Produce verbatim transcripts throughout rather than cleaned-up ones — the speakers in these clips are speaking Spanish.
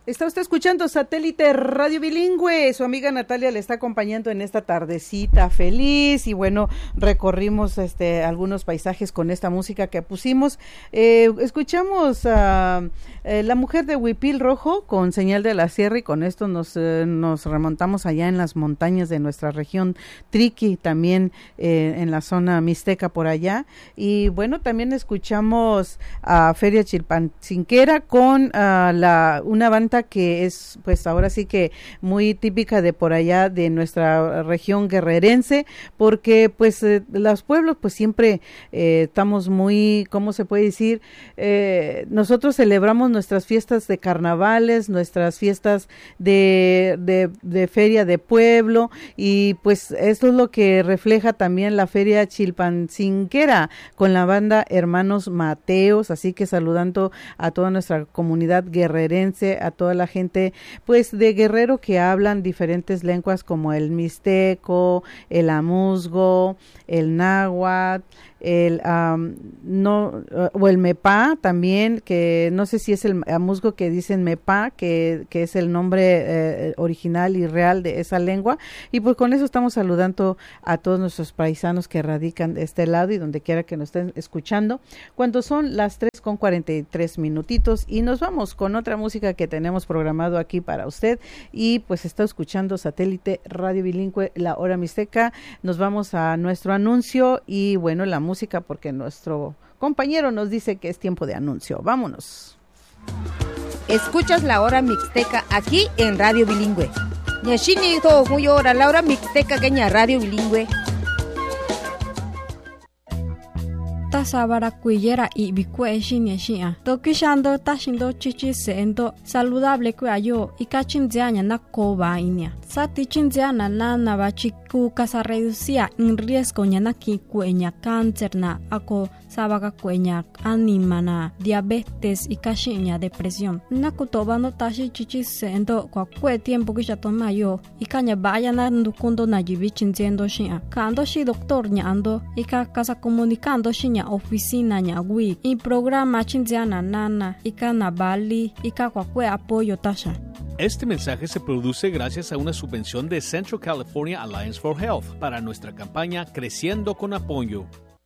Está usted escuchando Satélite Radio Bilingüe, su amiga Natalia le está acompañando en esta tardecita feliz y bueno, recorrimos este algunos paisajes con esta música que pusimos. Eh, escuchamos a eh, La Mujer de Huipil Rojo con Señal de la Sierra y con esto nos, eh, nos remontamos allá en las montañas de nuestra región Triqui, también eh, en la zona mixteca por allá. Y bueno, también escuchamos a Feria Chilpancinquera con uh, la una banda que es pues ahora sí que muy típica de por allá de nuestra región guerrerense, porque pues eh, los pueblos pues siempre eh, estamos muy, ¿cómo se puede decir? Eh, nosotros celebramos nuestras fiestas de carnavales, nuestras fiestas de, de, de feria de pueblo y pues esto es lo que refleja también la Feria Chilpancinquera con la banda Hermanos Mateos, así que saludando a toda nuestra comunidad guerrerense, a toda la gente pues de Guerrero que hablan diferentes lenguas como el mixteco, el amuzgo, el náhuatl, el um, no uh, o el mepá también, que no sé si es el amuzgo que dicen mepá, que, que es el nombre eh, original y real de esa lengua, y pues con eso estamos saludando a todos nuestros paisanos que radican de este lado y donde quiera que nos estén escuchando, cuando son las tres con cuarenta y tres minutitos, y nos vamos con otra música que tenemos programado aquí para usted, y pues está escuchando Satélite Radio Bilingüe, la hora mixteca. Nos vamos a nuestro anuncio y bueno, la música porque nuestro compañero nos dice que es tiempo de anuncio. Vámonos. Escuchas la hora mixteca aquí en Radio Bilingüe. Nyashini to huyora la hora mixteca que Radio Bilingüe. Tasabara kuyera y bikue shinya shia. Tokishando tashindo chichi seendo saludable kuayo y kachinzianya na koba inia. Sati chinziana na nabachiku casa reducía en riesgo ñana ki kuenya cáncer na ako sabaga kuenya anima na diabetes y kashinya depresión. Na kutoba no tashi chichi seendo kwa kue tiempo kisha tomayo y kanya vaya na ndukundo na jibi chinziendo shia. Kando shi doctor nya ando y ka casa comunicando shinya oficina nya wi y programa chinziana nana y kana bali y ka kwa kue apoyo tasha. Este mensaje se produce gracias a una subvención de Central California Alliance for Health para nuestra campaña Creciendo con Apoyo.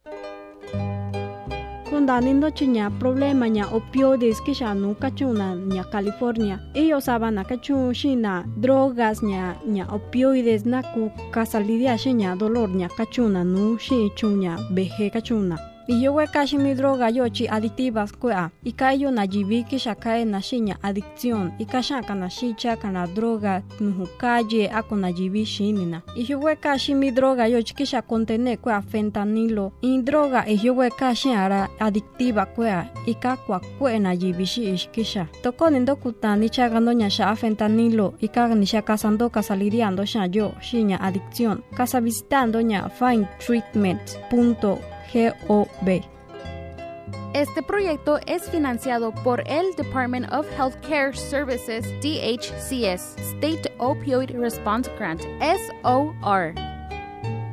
Kundanindo chinya problema nya opioides kisha nu kachuna nya California. Ellos saban kachu shina drogas nya nya opioides na ku kasalidia shinya dolor nya kachuna nu shi chunya beje kachuna. Y yo we kashi mi droga yochi adictivas kwea. Y kayo na jibi kisha kae na shinya adicción. Y kasha kana shicha kana droga nuhu kaje ako na jibi shinina. Y yo we kashi mi droga yochi kisha contene kwea fentanilo. Y droga y yo we kashi ara adictiva kwea. Y ka kwa kwe na jibi shi ishkisha. Toko nindo kutani chagando nya sha fentanilo. Y ka nisha kasando kasaliriando sha yo shinya adicción. Kasa visitando nya find treatment punto gov. Este proyecto es financiado por el Department of Healthcare Services, D H C S, State Opioid Response Grant, S O R.